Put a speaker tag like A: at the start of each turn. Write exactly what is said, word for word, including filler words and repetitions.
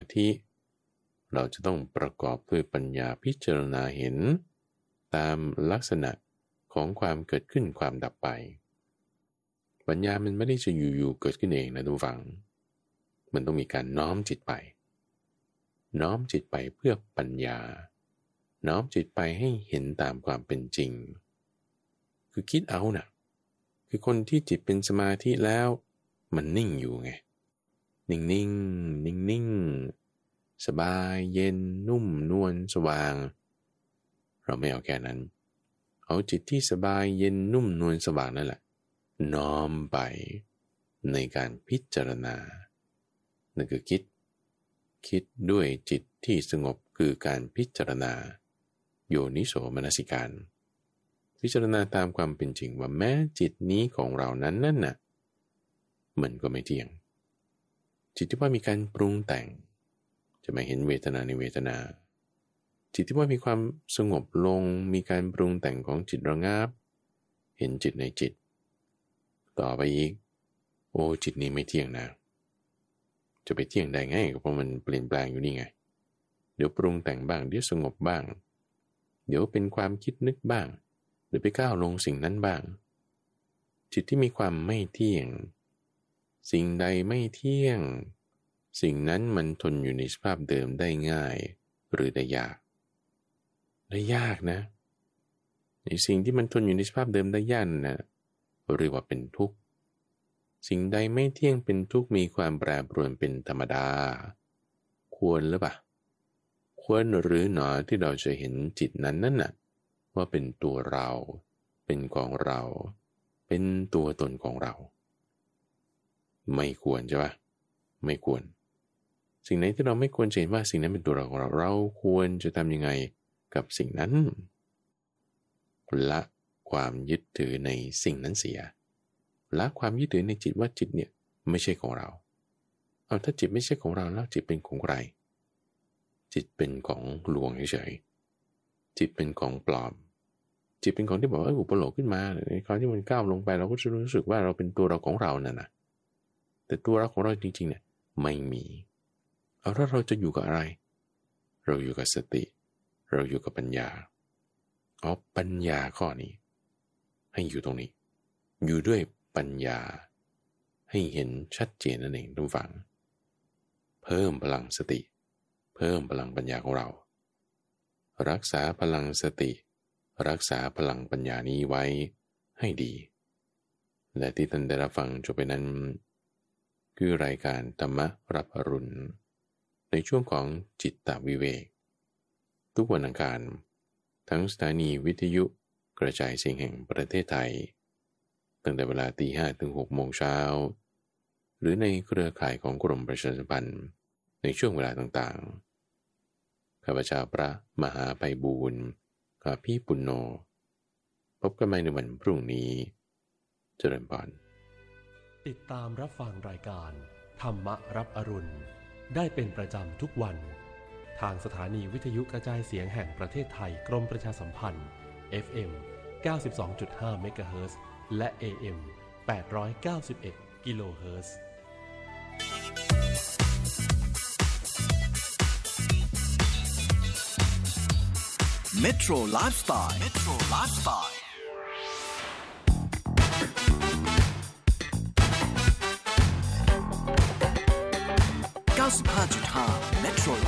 A: ธิเราจะต้องประกอบด้วยปัญญาพิจารณาเห็นตามลักษณะของความเกิดขึ้นความดับไปปัญญามันไม่ได้จะอยู่ๆเกิดขึ้นเองนะทุกฝังมันต้องมีการน้อมจิตไปน้อมจิตไปเพื่อปัญญาน้อมจิตไปให้เห็นตามความเป็นจริงคือคิดเอานะคือคนที่จิตเป็นสมาธิแล้วมันนิ่งอยู่ไงนิ่งนิ่งนิ่งนิ่งสบายเย็นนุ่มนวลสว่างเราไม่เอาแค่นั้นเอาจิตที่สบายเย็นนุ่มนวลสว่างนั่นแหละน้อมไปในการพิจารณานั่นคือคิดคิดด้วยจิตที่สงบคือการพิจารณาโยนิโสมนสิการพิจารณาตามความเป็นจริงว่าแม้จิตนี้ของเรานั้นนั่นน่ะมันก็ไม่เที่ยงจิตที่ว่ามีการปรุงแต่งจะมาเห็นเวทนาในเวทนาจิตที่ว่ามีความสงบลงมีการปรุงแต่งของจิตระงับเห็นจิตในจิตต่อไปอีกโอ้จิตนี้ไม่เที่ยงนะจะไปเที่ยงได้ไงก็เพราะมันเปลี่ยนแปลงอยู่นี่ไงเดี๋ยวปรุงแต่งบ้างเดี๋ยวสงบบ้างเดี๋ยวเป็นความคิดนึกบ้างหรือไปก้าวลงสิ่งนั้นบ้างจิตที่มีความไม่เที่ยงสิ่งใดไม่เที่ยงสิ่งนั้นมันทนอยู่ในสภาพเดิมได้ง่ายหรือได้ยากได้ยากนะในสิ่งที่มันทนอยู่ในสภาพเดิมได้ยากนะเรียกว่าเป็นทุกข์สิ่งใดไม่เที่ยงเป็นทุกข์มีความแปรปรวนเป็นธรรมดาควรหรือเปล่าควรหรือหนอที่เราจะเห็นจิตนั้นนั่นน่ะว่าเป็นตัวเราเป็นของเราเป็นตัวตนของเราไม่ควรใช่ปะไม่ควรสิ่งไหนที่เราไม่ควรเห็นว่าสิ่งนั้นเป็นตัวเราของเราเราควรจะทำยังไงกับสิ่งนั้นละความยึดถือในสิ่งนั้นเสียละความยึดถือในจิตว่าจิตเนี่ยไม่ใช่ของเราเอาถ้าจิตไม่ใช่ของเราแล้วจิตเป็นของใครจิตเป็นของลวงเฉยๆจิตเป็นของปลอมจิตเป็นของที่บอกว่าอุปโลกขึ้นมาในคราวที่มันก้าวลงไปเราก็จะรู้สึกว่าเราเป็นตัวเราของเรานั่นนะแต่ตัวเราของเราจริงๆเนี่ยไม่มีเอาถ้าเราจะอยู่กับอะไรเราอยู่กับสติเราอยู่กับปัญญาเอาปัญญาข้อนี้ให้อยู่ตรงนี้อยู่ด้วยปัญญาให้เห็นชัดเจนนั่นเองทุกฝังเพิ่มพลังสติเพิ่มพลังปัญญาของเรารักษาพลังสติรักษาพลังปัญญานี้ไว้ให้ดีและที่ท่านได้รับฟังจบไปนั้นคือรายการธรรมรับอรุณในช่วงของจิตตวิเวกทุกวันอังคารทั้งสถานีวิทยุกระจายเสียงแห่งประเทศไทยตั้งแต่เวลาตีห้ถึงหกโมงเช้าหรือในเครือข่ายของกรมประชาสัมพันธ์ในช่วงเวลาต่างๆข้าพเจ้าพระมหาไพบูลย์อาภีปุณโญพบกันใหม่ในวันพรุ่งนี้เจริญพร
B: ติดตามรับฟังรายการธรรมรับอรุณได้เป็นประจำทุกวันทางสถานีวิทยุกระจายเสียงแห่งประเทศไทยกรมประชาสัมพันธ์ เอฟ เอ็ม เก้าสิบสองจุดห้า เมกะเฮิรตซ์และ เอ เอ็ม แปดร้อยเก้าสิบเอ็ด กิโลเฮิรตซ์
C: เมโทรไลฟ์สไตล์เมโทรไลฟ์สไตล์เก้าสิบห้าจุดห้า Metro